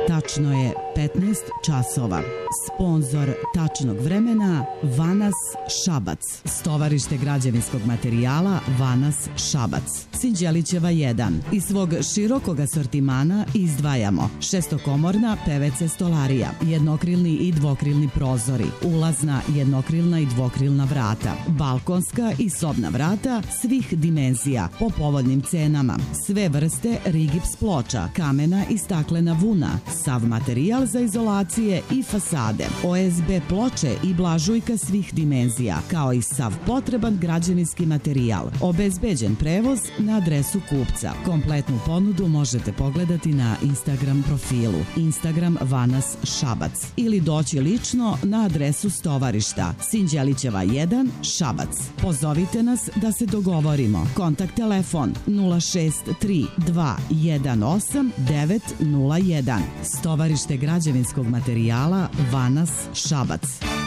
Tačno je 15 časova. Sponzor tačnog vremena Vanas Šabac. Stovarište građevinskog materijala Vanas Šabac. Sinđelićeva 1. Iz svog širokog asortimana izdvajamo šestokomorna PVC stolarija, jednokrilni i dvokrilni prozori, ulazna, jednokrilna i dvokrilna vrata, balkonska i sobna vrata svih dimenzija po povoljnim cenama, sve vrste rigips ploča, kamena i staklena vuna, sav materijal za izolacije i fasade, OSB ploče i blažujka svih dimenzija, kao i sav potreban građevinski materijal. Obezbeđen prevoz na adresu kupca. Kompletnu ponudu možete pogledati na Instagram profilu Instagram Vanas Šabac ili doći lično na adresu stovarišta Sinđelićeva 1 Šabac. Pozovite nas da se dogovorimo. Kontakt telefon 063 218 901. Stovarište građevinskog materijala Vanas Šabac.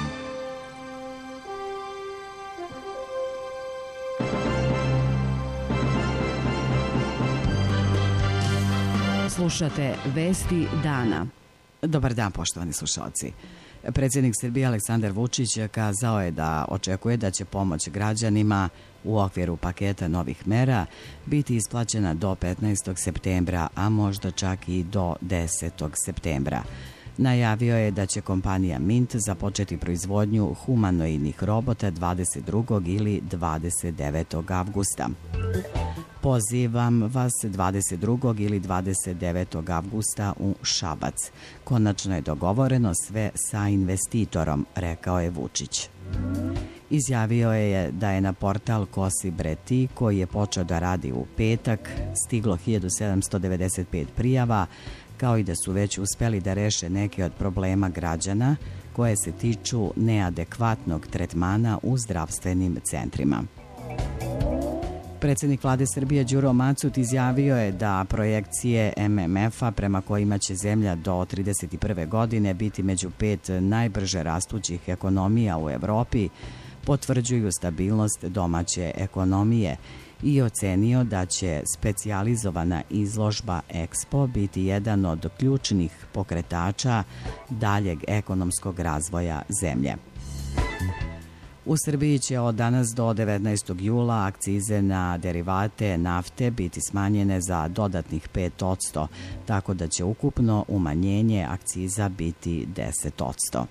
Slušate Vesti dana. Dobar dan, poštovani slušalci. Predsjednik Srbije Aleksandar Vučić kazao je da očekuje da će pomoć građanima u okviru paketa novih mera biti isplaćena do 15. septembra, a možda čak i do 10. septembra. Najavio je da će kompanija Mint započeti proizvodnju humanoidnih robota 22. ili 29. avgusta. Pozivam vas 22. ili 29. avgusta u Šabac. Konačno je dogovoreno sve sa investitorom, rekao je Vučić. Izjavio je da je na portal Kosi Breti, koji je počeo da radi u petak, stiglo 1795 prijava, kao i da su već uspeli da reše neke od problema građana koje se tiču neadekvatnog tretmana u zdravstvenim centrima. Predsjednik vlade Srbije Đuro Macut izjavio je da projekcije MMF-a prema kojima će zemlja do 31. godine biti među 5 najbrže rastućih ekonomija u Evropi potvrđuju stabilnost domaće ekonomije i ocenio da će specijalizovana izložba Expo biti jedan od ključnih pokretača daljeg ekonomskog razvoja zemlje. U Srbiji će od danas do 19. jula akcize na derivate nafte biti smanjene za dodatnih 5%, tako da će ukupno umanjenje akciza biti 10%.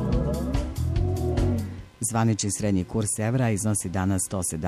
Zvanični srednji kurs evra iznosi danas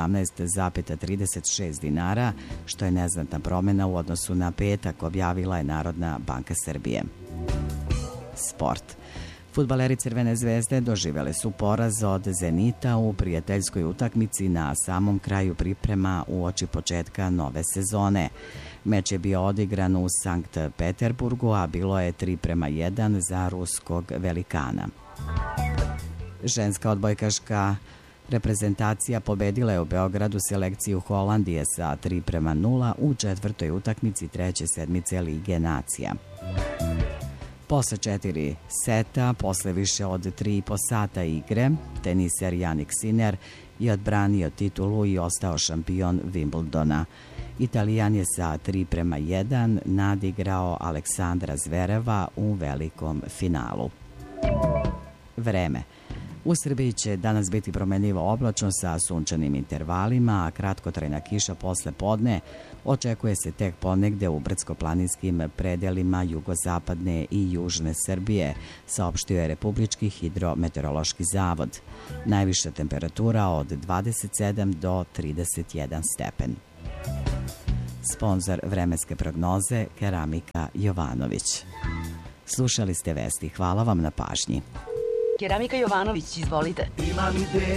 117,36 dinara, što je neznatna promjena u odnosu na petak, objavila je Narodna banka Srbije. Sport. Fudbaleri Crvene zvezde doživjeli su poraz od Zenita u prijateljskoj utakmici na samom kraju priprema uoči početka nove sezone. Meč je bio odigran u Sankt Peterburgu, a bilo je 3:1 za ruskog velikana. Ženska odbojkaška reprezentacija pobedila je u Beogradu selekciju Holandije sa 3:0 u četvrtoj utakmici treće sedmice Lige nacija. Posle 4 seta, posle više od 3,5 sata igre, teniser Jannik Sinner je odbranio titulu i ostao šampion Wimbledona. Italijan je sa 3:1 nadigrao Aleksandra Zvereva u velikom finalu. Vreme. U Srbiji će danas biti promenljivo oblačno sa sunčanim intervalima, a kratkotrajna kiša posle podne očekuje se tek ponegde u brdsko-planinskim predelima jugozapadne i južne Srbije, saopštio je Republički hidrometeorološki zavod. Najviša temperatura od 27 do 31 stepen. Sponzor vremenske prognoze Keramika Jovanović. Slušali ste vesti. Hvala vam na pažnji. Keramika Jovanović, izvolite.